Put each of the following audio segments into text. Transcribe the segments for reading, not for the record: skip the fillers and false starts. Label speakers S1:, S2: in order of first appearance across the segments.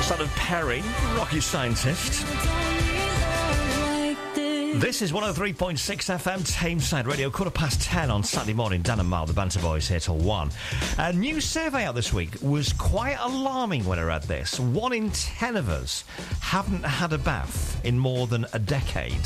S1: Son of Perry, rocket scientist. This is 103.6 FM Tameside Radio, 10:15 on Saturday morning. Dan and Mark, the Banter Boys, here till 1. A new survey out this week was quite alarming when I read this. 1 in 10 of us haven't had a bath in more than a decade.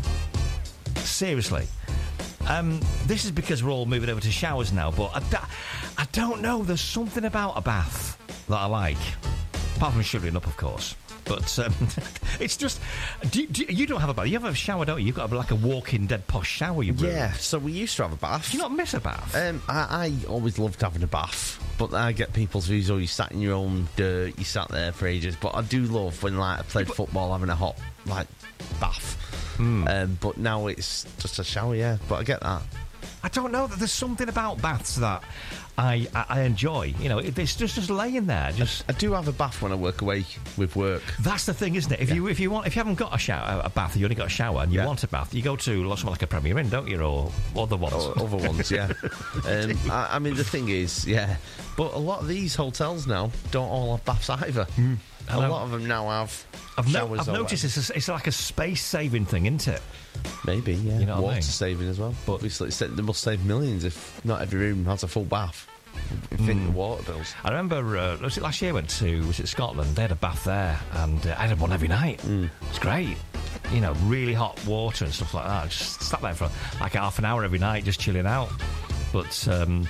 S1: Seriously. This is because we're all moving over to showers now, but I don't know, there's something about a bath that I like. Apart from shivering up, of course. But it's just... you don't have a bath. You have a shower, don't you? You've got like a walk-in dead posh shower, you bro.
S2: Yeah, so we used to have a bath.
S1: Do you not miss a bath?
S2: I always loved having a bath. But I get people's views, you sat in your own dirt, you sat there for ages. But I do love when, like, I played football, having a hot, like, bath. But now it's just a shower, yeah. But I get that.
S1: I don't know, there's something about baths that I enjoy. You know, it's just laying there.
S2: I do have a bath when I work away with work.
S1: That's the thing, isn't it? If you haven't got a bath, you only got a shower, and you want a bath, you go to something like a Premier Inn, don't you, or other ones?
S2: Other ones, yeah. I mean, the thing is, yeah, but a lot of these hotels now don't all have baths either. A lot of them now have showers.
S1: I've noticed it's like a space-saving thing, isn't it?
S2: Maybe, yeah.
S1: You know
S2: water
S1: what I mean?
S2: saving as well. But obviously, they must save millions if not every room has a full bath. Think the water bills.
S1: I remember, was it last year I went to, was it Scotland? They had a bath there, and I had one every night. It's great. You know, really hot water and stuff like that. Just sat there for like half an hour every night, just chilling out. But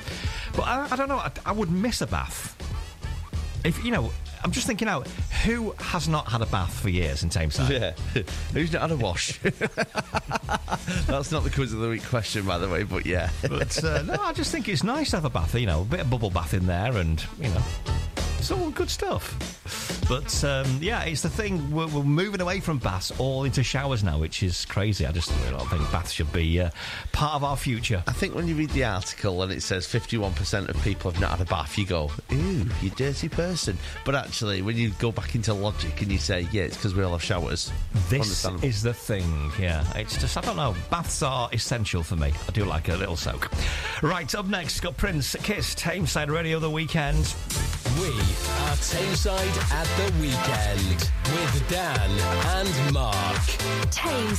S1: I don't know, I would miss a bath. If, you know, I'm just thinking out, who has not had a bath for years in Tameside?
S2: Yeah. Who's not had a wash? That's not the quiz of the week question, by the way, but yeah.
S1: But, no, I just think it's nice to have a bath, you know, a bit of bubble bath in there and, you know, it's all good stuff. But, yeah, it's the thing, we're moving away from baths all into showers now, which is crazy. I just don't think baths should be part of our future.
S2: I think when you read the article and it says 51% of people have not had a bath, you go, ooh, you dirty person. But actually, when you go back into logic and you say, yeah, it's because we all have showers.
S1: This is the thing, yeah. It's just, I don't know, baths are essential for me. I do like a little soak. Right, up next, got Prince, Kiss, Tameside Radio The Weekend.
S3: We are Tameside at the Weekend with Dan and Mark.